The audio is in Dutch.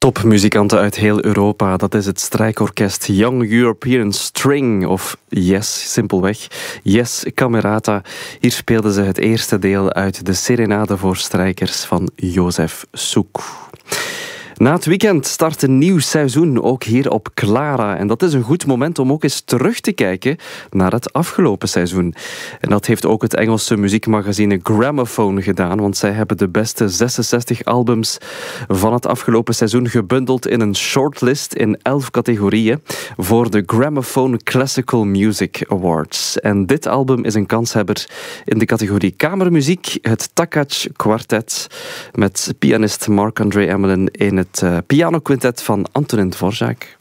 Topmuzikanten uit heel Europa, dat is het strijkorkest Young European String, of YES, simpelweg. YES Camerata. Hier speelden ze het eerste deel uit de Serenade voor strijkers van Jozef Suk. Na het weekend start een nieuw seizoen, ook hier op Clara. En dat is een goed moment om ook eens terug te kijken naar het afgelopen seizoen. En dat heeft ook het Engelse muziekmagazine Gramophone gedaan, want zij hebben de beste 66 albums van het afgelopen seizoen gebundeld in een shortlist in 11 categorieën voor de Gramophone Classical Music Awards. En dit album is een kanshebber in de categorie kamermuziek, het Takacs Quartet, met pianist Marc-André Emelin in het pianoquintet van Antonin Dvorak.